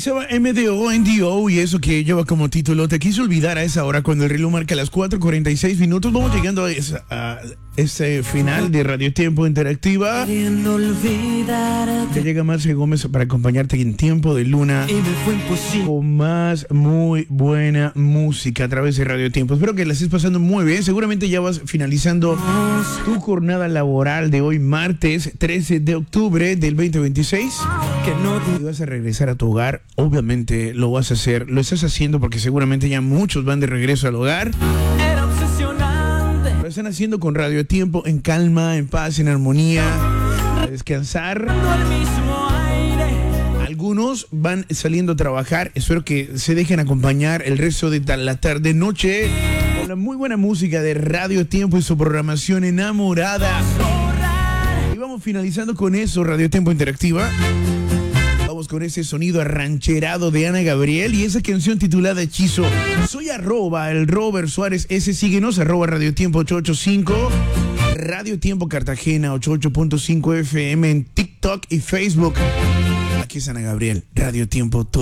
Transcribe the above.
se va MDO, NDO y eso que lleva como título Te quise olvidar a esa hora cuando el reloj marca las 4:46 minutos. Vamos llegando a ese final de Radio Tiempo Interactiva. Ya llega Marce Gómez para acompañarte en Tiempo de Luna con más muy buena música a través de Radio Tiempo. Espero que la estés pasando muy bien. Seguramente ya vas finalizando tu jornada laboral de hoy, martes 13 de octubre del 2026. Y vas a regresar a tu hogar. Obviamente lo vas a hacer, lo estás haciendo porque seguramente ya muchos van de regreso al hogar. Lo están haciendo con Radio Tiempo, en calma, en paz, en armonía, a descansar. Algunos van saliendo a trabajar. Espero que se dejen acompañar el resto de la tarde, noche, con la muy buena música de Radio Tiempo y su programación enamorada. Y vamos finalizando con eso, Radio Tiempo Interactiva. Vamos con ese sonido arrancherado de Ana Gabriel y esa canción titulada Hechizo. Soy el Robert Suárez. Síguenos, @Radio Tiempo 885. Radio Tiempo Cartagena 88.5 FM en TikTok y Facebook. Aquí es Ana Gabriel, Radio Tiempo.